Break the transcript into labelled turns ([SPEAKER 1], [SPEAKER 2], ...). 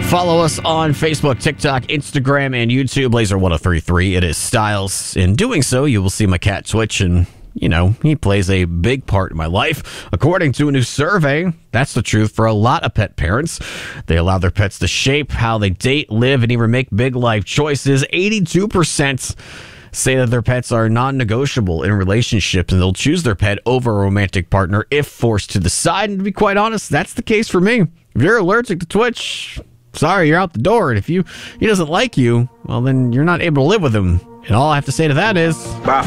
[SPEAKER 1] Follow us on Facebook, TikTok, Instagram, and YouTube. Laser1033. It is Styles. In doing so, you will see my cat Twitch, and he plays a big part in my life. According to a new survey, that's the truth for a lot of pet parents. They allow their pets to shape how they date, live, and even make big life choices. 82% say that their pets are non-negotiable in relationships, and they'll choose their pet over a romantic partner if forced to decide. And to be quite honest, that's the case for me. If you're allergic to Twitch, sorry, you're out the door. And if he doesn't like you, well, then you're not able to live with him. And all I have to say to that is... Bye.